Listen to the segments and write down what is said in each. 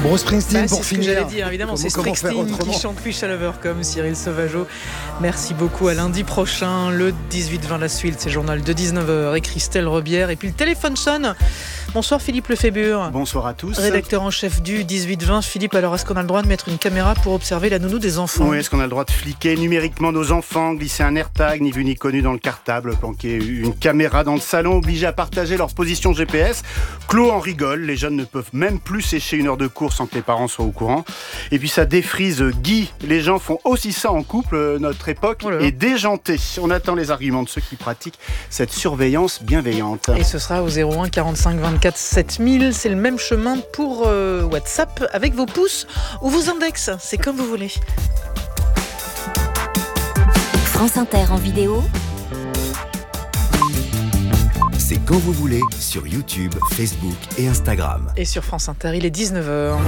Bruce Springsteen pour c'est finir. Ce que j'allais dire, évidemment, c'est Springsteen qui chante Fish à Lover comme Cyril Sauvageau. Merci beaucoup, à lundi prochain, le 18-20 la suite, c'est journal de 19h et Christelle Rebière. Et puis le téléphone sonne. Bonsoir Philippe Lefébure. Bonsoir à tous. Rédacteur en chef du 18-20. Philippe, alors est-ce qu'on a le droit de mettre une caméra pour observer la nounou des enfants ? Oui, est-ce qu'on a le droit de fliquer numériquement nos enfants, glisser un AirTag, ni vu ni connu dans le cartable, planquer une caméra dans le salon, obligés à partager leur position GPS ? Claude en rigole, les jeunes ne peuvent même plus sécher une heure de cours sans que les parents soient au courant. Et puis ça défrise Guy, les gens font aussi ça en couple, notre époque est déjantée. On attend les arguments de ceux qui pratiquent cette surveillance bienveillante. Et ce sera au 01 45 24 7000, c'est le même chemin pour WhatsApp, avec vos pouces ou vos index, c'est comme vous voulez. France Inter en vidéo. C'est quand vous voulez sur YouTube, Facebook et Instagram. Et sur France Inter, il est 19h.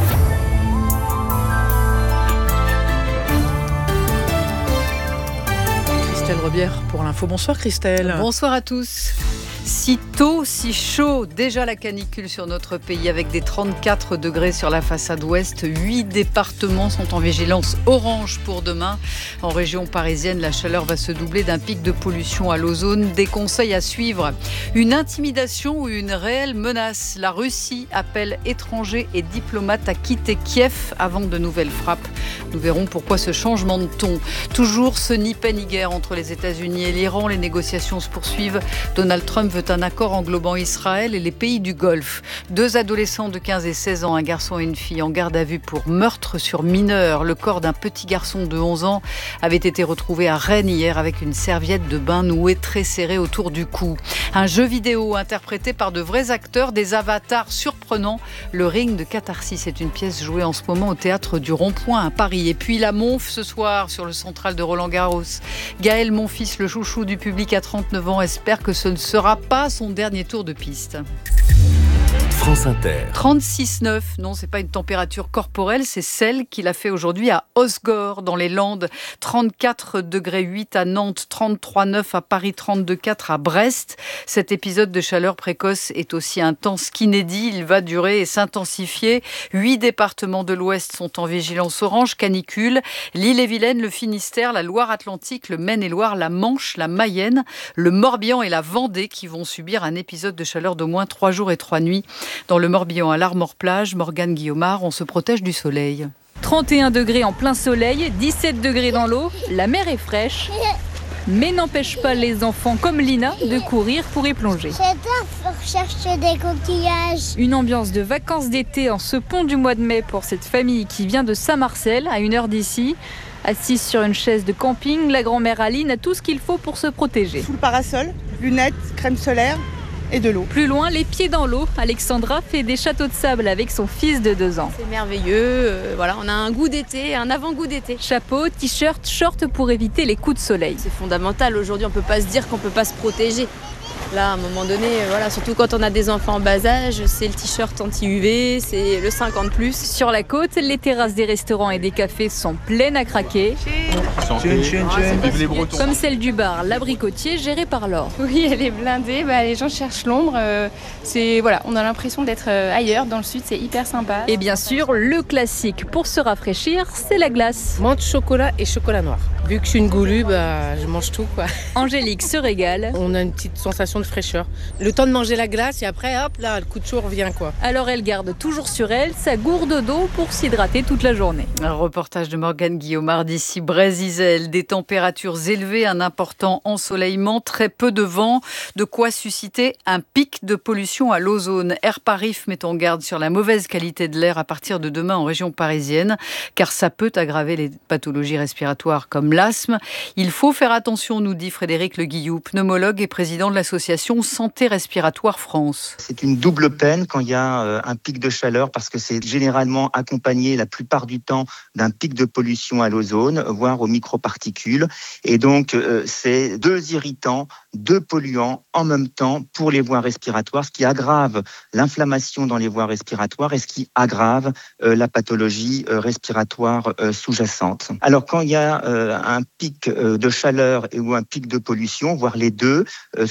Christelle Rebière pour l'info. Bonsoir Christelle. Bonsoir à tous. Si tôt, si chaud, déjà la canicule sur notre pays avec des 34 degrés sur la façade ouest. 8 départements sont en vigilance orange pour demain. En région parisienne, la chaleur va se doubler d'un pic de pollution à l'ozone. Des conseils à suivre. Une intimidation ou une réelle menace. La Russie appelle étrangers et diplomates à quitter Kiev avant de nouvelles frappes. Nous verrons pourquoi ce changement de ton. Toujours ce ni paix ni guerre entre les États-Unis et l'Iran. Les négociations se poursuivent. Donald Trump veut un accord englobant Israël et les pays du Golfe. 2 adolescents de 15 et 16 ans, un garçon et une fille en garde à vue pour meurtre sur mineur. Le corps d'un petit garçon de 11 ans avait été retrouvé à Rennes hier avec une serviette de bain nouée très serrée autour du cou. Un jeu vidéo interprété par de vrais acteurs, des avatars surprenants. Le Ring de Catharsis est une pièce jouée en ce moment au théâtre du Rond-Point à Paris. Et puis la Monf ce soir sur le central de Roland-Garros. Gaël Monfils, le chouchou du public à 39 ans, espère que ce ne sera pas son dernier tour de piste. France Inter. 36,9, non, c'est pas une température corporelle, c'est celle qu'il a fait aujourd'hui à Osgore, dans les Landes. 34,8 degrés à Nantes, 33,9 à Paris, 32,4 à Brest. Cet épisode de chaleur précoce est aussi intense qu'inédit. Il va durer et s'intensifier. 8 départements de l'Ouest sont en vigilance orange, canicule. L'Ille-et-Vilaine, le Finistère, la Loire-Atlantique, le Maine-et-Loire, la Manche, la Mayenne, le Morbihan et la Vendée qui vont subir un épisode de chaleur d'au moins 3 jours et 3 nuits. Dans le Morbihan, à l'Armor-Plage, Morgane Guillaumard, on se protège du soleil. 31 degrés en plein soleil, 17 degrés dans l'eau, la mer est fraîche, mais n'empêche pas les enfants comme Lina de courir pour y plonger. J'adore pour chercher des coquillages. Une ambiance de vacances d'été en ce pont du mois de mai pour cette famille qui vient de Saint-Marcel, à 1 heure d'ici. Assise sur une chaise de camping, la grand-mère Aline a tout ce qu'il faut pour se protéger. Sous le parasol, lunettes, crème solaire et de l'eau. Plus loin, les pieds dans l'eau, Alexandra fait des châteaux de sable avec son fils de 2 ans. C'est merveilleux, voilà, on a un goût d'été, un avant-goût d'été. Chapeau, t-shirt, short pour éviter les coups de soleil. C'est fondamental, aujourd'hui on ne peut pas se dire qu'on ne peut pas se protéger. Là, à un moment donné, voilà, surtout quand on a des enfants en bas âge, c'est le t-shirt anti-UV, c'est le 50+. Sur la côte, les terrasses des restaurants et des cafés sont pleines à craquer. Comme celle du bar L'Abricotier, géré par Laure. Oui, elle est blindée, les gens cherchent l'ombre. On a l'impression d'être ailleurs, dans le sud, c'est hyper sympa. Et bien sûr, le classique pour se rafraîchir, c'est la glace. Menthe, chocolat et chocolat noir. Vu que je suis une goulue, je mange tout, quoi. Angélique se régale. On a une petite sensation de fraîcheur. Le temps de manger la glace et après, hop, là, le coup de chaud revient, quoi. Alors elle garde toujours sur elle sa gourde d'eau pour s'hydrater toute la journée. Un reportage de Morgane Guillaumard d'ici Brésil. Des températures élevées, un important ensoleillement, très peu de vent. De quoi susciter un pic de pollution à l'ozone. Air Paris met en garde sur la mauvaise qualité de l'air à partir de demain en région parisienne, car ça peut aggraver les pathologies respiratoires comme l'asthme. Il faut faire attention, nous dit Frédéric Le Guillou, pneumologue et président de l'association Santé Respiratoire France. C'est une double peine quand il y a un pic de chaleur parce que c'est généralement accompagné la plupart du temps d'un pic de pollution à l'ozone, voire aux microparticules. Et donc, c'est 2 irritants, 2 polluants en même temps pour les voies respiratoires, ce qui aggrave l'inflammation dans les voies respiratoires et ce qui aggrave la pathologie respiratoire sous-jacente. Alors, quand il y a un pic de chaleur ou un pic de pollution, voire les deux, ce qu'on conseille,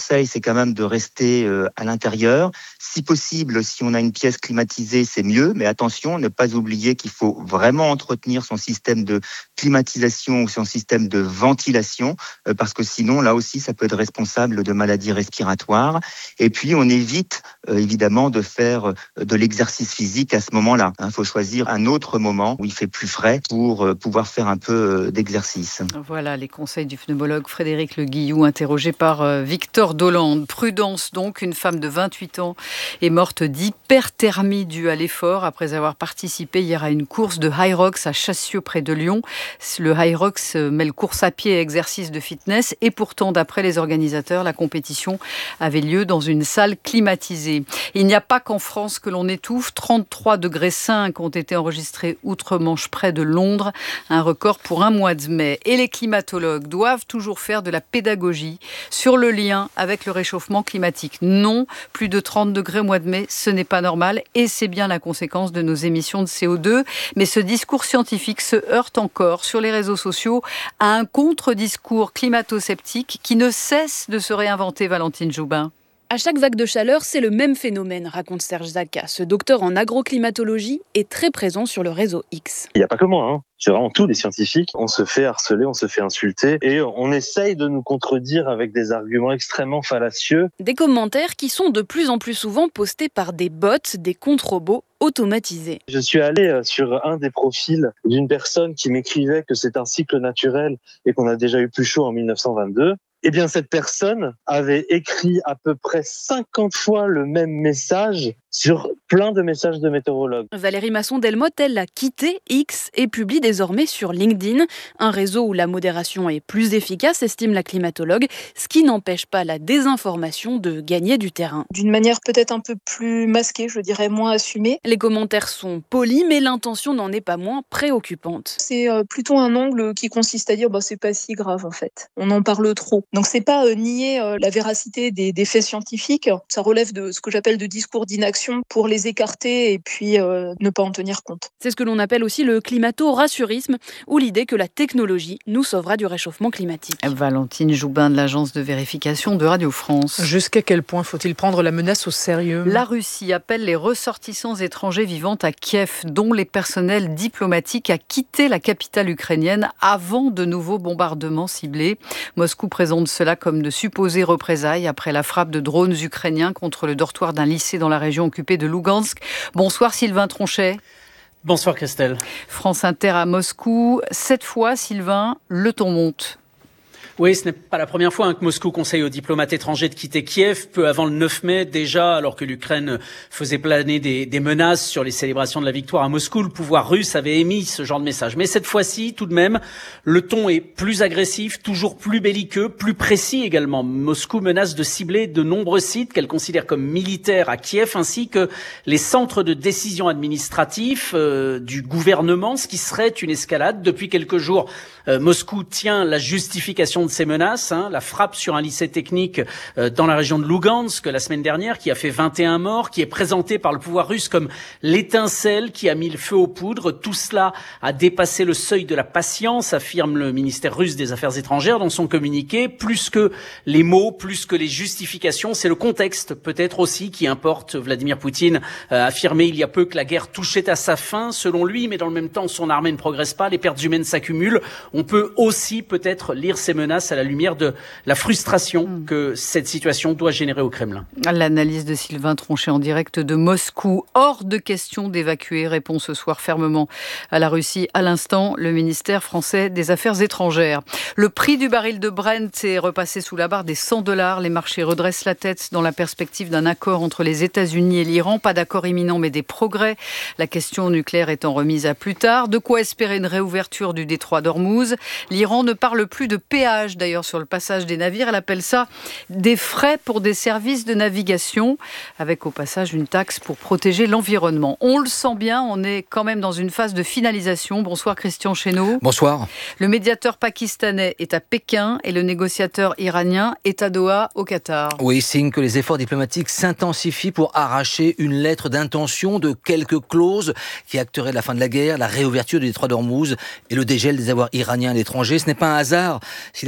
conseil, c'est quand même de rester à l'intérieur. Si possible, si on a une pièce climatisée, c'est mieux. Mais attention, ne pas oublier qu'il faut vraiment entretenir son système de climatisation ou son système de ventilation, parce que sinon, là aussi, ça peut être responsable de maladies respiratoires. Et puis, on évite évidemment de faire de l'exercice physique à ce moment-là. Il faut choisir un autre moment où il fait plus frais pour pouvoir faire un peu d'exercice. Voilà les conseils du pneumologue Frédéric Le Guillou, interrogé par Victor Dolande. Prudence donc, une femme de 28 ans est morte d'hyperthermie due à l'effort après avoir participé hier à une course de Hyrox à Chassieux près de Lyon. Le Hyrox mêle course à pied et exercice de fitness et pourtant, d'après les organisateurs, la compétition avait lieu dans une salle climatisée. Il n'y a pas qu'en France que l'on étouffe. 33,5 degrés ont été enregistrés outre-Manche près de Londres, un record pour un mois de mai. Et les climatologues doivent toujours faire de la pédagogie sur le lien avec le réchauffement climatique. Non, plus de 30 degrés au mois de mai, ce n'est pas normal et c'est bien la conséquence de nos émissions de CO2. Mais ce discours scientifique se heurte encore sur les réseaux sociaux à un contre-discours climato-sceptique qui ne cesse de se réinventer, Valentine Joubin. À chaque vague de chaleur, c'est le même phénomène, raconte Serge Zaka. Ce docteur en agroclimatologie est très présent sur le réseau X. Il n'y a pas que moi, c'est vraiment tous les scientifiques. On se fait harceler, on se fait insulter et on essaye de nous contredire avec des arguments extrêmement fallacieux. Des commentaires qui sont de plus en plus souvent postés par des bots, des contre-robots automatisés. Je suis allé sur un des profils d'une personne qui m'écrivait que c'est un cycle naturel et qu'on a déjà eu plus chaud en 1922. Eh bien, cette personne avait écrit à peu près 50 fois le même message sur plein de messages de météorologues. Valérie Masson-Delmotte, elle, a quitté X et publie désormais sur LinkedIn, un réseau où la modération est plus efficace, estime la climatologue, ce qui n'empêche pas la désinformation de gagner du terrain. D'une manière peut-être un peu plus masquée, je dirais moins assumée. Les commentaires sont polis, mais l'intention n'en est pas moins préoccupante. C'est plutôt un angle qui consiste à dire c'est pas si grave en fait, on en parle trop. Donc c'est pas nier la véracité des faits scientifiques, ça relève de ce que j'appelle de discours d'inaction pour les écarter et puis ne pas en tenir compte. C'est ce que l'on appelle aussi le climato-rassurisme, ou l'idée que la technologie nous sauvera du réchauffement climatique. Valentine Joubin de l'agence de vérification de Radio France. Jusqu'à quel point faut-il prendre la menace au sérieux ? La Russie appelle les ressortissants étrangers vivant à Kiev, dont les personnels diplomatiques, à quitter la capitale ukrainienne avant de nouveaux bombardements ciblés. Moscou présente cela comme de supposées représailles après la frappe de drones ukrainiens contre le dortoir d'un lycée dans la région occupée de Lougansk. Bonsoir Sylvain Tronchet. Bonsoir Christelle. France Inter à Moscou. Cette fois, Sylvain, le ton monte. Oui, ce n'est pas la première fois que Moscou conseille aux diplomates étrangers de quitter Kiev, peu avant le 9 mai déjà, alors que l'Ukraine faisait planer des menaces sur les célébrations de la victoire à Moscou. Le pouvoir russe avait émis ce genre de message. Mais cette fois-ci, tout de même, le ton est plus agressif, toujours plus belliqueux, plus précis également. Moscou menace de cibler de nombreux sites qu'elle considère comme militaires à Kiev, ainsi que les centres de décision administratifs du gouvernement, ce qui serait une escalade. Depuis quelques jours, Moscou tient la justification de ces menaces, la frappe sur un lycée technique dans la région de Lougansk la semaine dernière, qui a fait 21 morts, qui est présentée par le pouvoir russe comme l'étincelle qui a mis le feu aux poudres. Tout cela a dépassé le seuil de la patience, affirme le ministère russe des Affaires étrangères dans son communiqué. Plus que les mots, plus que les justifications, c'est le contexte peut-être aussi qui importe. Vladimir Poutine a affirmé il y a peu que la guerre touchait à sa fin, selon lui, mais dans le même temps, son armée ne progresse pas, les pertes humaines s'accumulent. On peut aussi peut-être lire ces menaces à la lumière de la frustration que cette situation doit générer au Kremlin. L'analyse de Sylvain Tronchet en direct de Moscou. Hors de question d'évacuer, répond ce soir fermement à la Russie. À l'instant, le ministère français des Affaires étrangères. Le prix du baril de Brent est repassé sous la barre des $100. Les marchés redressent la tête dans la perspective d'un accord entre les États-Unis et l'Iran. Pas d'accord imminent, mais des progrès. La question nucléaire étant remise à plus tard. De quoi espérer une réouverture du détroit d'Ormuz. L'Iran ne parle plus de péage d'ailleurs sur le passage des navires. Elle appelle ça des frais pour des services de navigation, avec au passage une taxe pour protéger l'environnement. On le sent bien, on est quand même dans une phase de finalisation. Bonsoir Christian Chesneau. Bonsoir. Le médiateur pakistanais est à Pékin et le négociateur iranien est à Doha, au Qatar. Oui, signe que les efforts diplomatiques s'intensifient pour arracher une lettre d'intention de quelques clauses qui acteraient la fin de la guerre, la réouverture du détroit d'Ormuz et le dégel des avoirs iraniens à l'étranger. Ce n'est pas un hasard si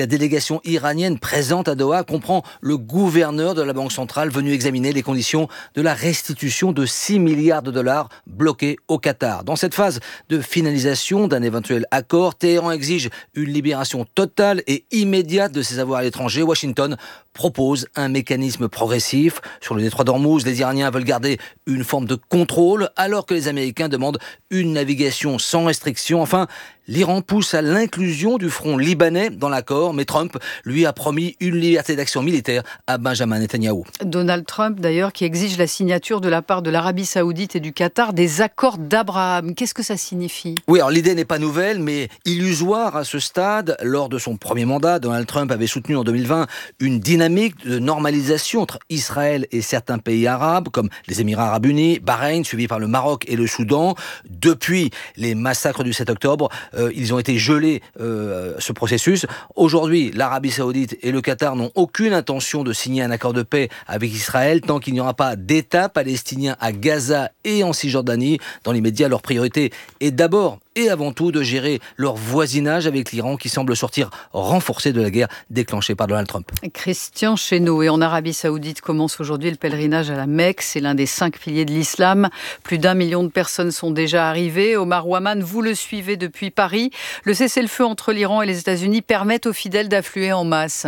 la délégation iranienne présente à Doha comprend le gouverneur de la Banque centrale venu examiner les conditions de la restitution de 6 milliards de dollars bloqués au Qatar. Dans cette phase de finalisation d'un éventuel accord, Téhéran exige une libération totale et immédiate de ses avoirs à l'étranger. Washington propose un mécanisme progressif. Sur le détroit d'Ormuz, les Iraniens veulent garder une forme de contrôle, alors que les Américains demandent une navigation sans restriction. Enfin, l'Iran pousse à l'inclusion du front libanais dans l'accord, mais Trump, lui, a promis une liberté d'action militaire à Benjamin Netanyahou. Donald Trump, d'ailleurs, qui exige la signature de la part de l'Arabie Saoudite et du Qatar des accords d'Abraham. Qu'est-ce que ça signifie ? Oui, alors l'idée n'est pas nouvelle, mais illusoire à ce stade. Lors de son premier mandat, Donald Trump avait soutenu en 2020 une dynamique de normalisation entre Israël et certains pays arabes, comme les Émirats arabes unis, Bahreïn, suivi par le Maroc et le Soudan. Depuis les massacres du 7 octobre, ils ont été gelés, ce processus. Aujourd'hui, l'Arabie Saoudite et le Qatar n'ont aucune intention de signer un accord de paix avec Israël tant qu'il n'y aura pas d'État palestinien à Gaza et en Cisjordanie. Dans l'immédiat, leur priorité est d'abord et avant tout de gérer leur voisinage avec l'Iran qui semble sortir renforcé de la guerre déclenchée par Donald Trump. Christian Chesneau, et en Arabie Saoudite commence aujourd'hui le pèlerinage à la Mecque. C'est l'un des 5 piliers de l'islam. Plus d'1 million de personnes sont déjà arrivées. Omar Ouaman, vous le suivez depuis Paris. Le cessez-le-feu entre l'Iran et les États-Unis permet aux fidèles d'affluer en masse.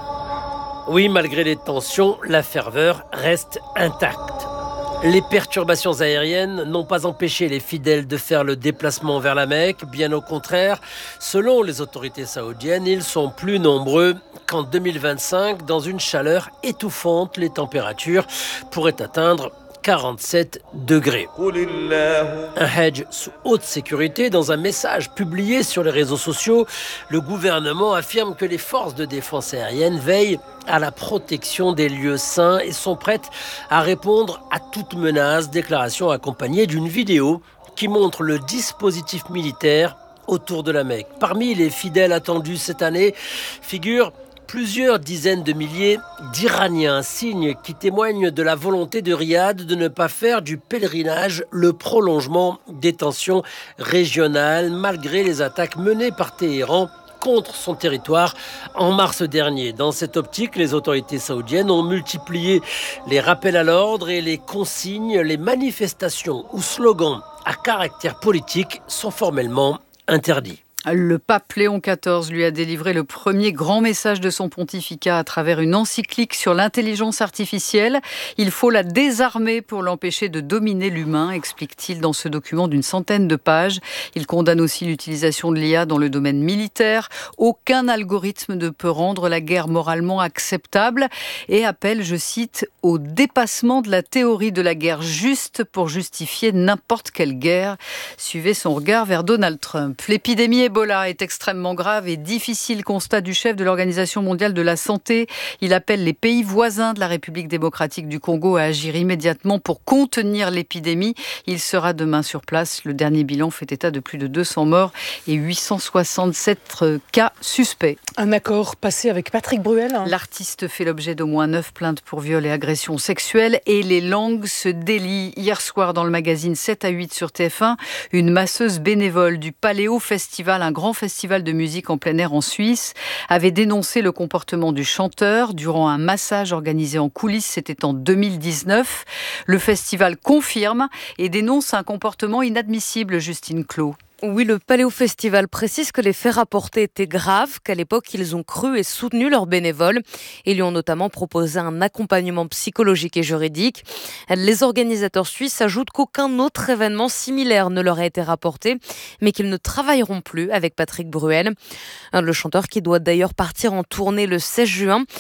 Oui, malgré les tensions, la ferveur reste intacte. Les perturbations aériennes n'ont pas empêché les fidèles de faire le déplacement vers la Mecque. Bien au contraire, selon les autorités saoudiennes, ils sont plus nombreux qu'en 2025. Dans une chaleur étouffante, les températures pourraient atteindre 47 degrés. Un Hajj sous haute sécurité. Dans un message publié sur les réseaux sociaux, le gouvernement affirme que les forces de défense aérienne veillent à la protection des lieux saints et sont prêtes à répondre à toute menace. Déclaration accompagnée d'une vidéo qui montre le dispositif militaire autour de la Mecque. Parmi les fidèles attendus cette année figurent plusieurs dizaines de milliers d'Iraniens, signe qui témoigne de la volonté de Riyad de ne pas faire du pèlerinage le prolongement des tensions régionales, malgré les attaques menées par Téhéran contre son territoire en mars dernier. Dans cette optique, les autorités saoudiennes ont multiplié les rappels à l'ordre et les consignes. Les manifestations ou slogans à caractère politique sont formellement interdits. Le pape Léon XIV lui a délivré le premier grand message de son pontificat à travers une encyclique sur l'intelligence artificielle. Il faut la désarmer pour l'empêcher de dominer l'humain, explique-t-il dans ce document d'une centaine de pages. Il condamne aussi l'utilisation de l'IA dans le domaine militaire. Aucun algorithme ne peut rendre la guerre moralement acceptable et appelle, je cite, au dépassement de la théorie de la guerre juste pour justifier n'importe quelle guerre. Suivez son regard vers Donald Trump. L'épidémie Ebola est extrêmement grave et difficile, constat du chef de l'Organisation mondiale de la santé. Il appelle les pays voisins de la République démocratique du Congo à agir immédiatement pour contenir l'épidémie. Il sera demain sur place. Le dernier bilan fait état de plus de 200 morts et 867 cas suspects. Un accord passé avec Patrick Bruel. L'artiste fait l'objet d'au moins 9 plaintes pour viol et agression sexuelle et les langues se délient. Hier soir, dans le magazine 7 à 8 sur TF1, une masseuse bénévole du Paléo Festival, un grand festival de musique en plein air en Suisse, avait dénoncé le comportement du chanteur durant un massage organisé en coulisses. C'était en 2019. Le festival confirme et dénonce un comportement inadmissible, Justine Clos. Oui, le Paléo Festival précise que les faits rapportés étaient graves, qu'à l'époque, ils ont cru et soutenu leurs bénévoles et lui ont notamment proposé un accompagnement psychologique et juridique. Les organisateurs suisses ajoutent qu'aucun autre événement similaire ne leur a été rapporté, mais qu'ils ne travailleront plus avec Patrick Bruel. Le chanteur qui doit d'ailleurs partir en tournée le 16 juin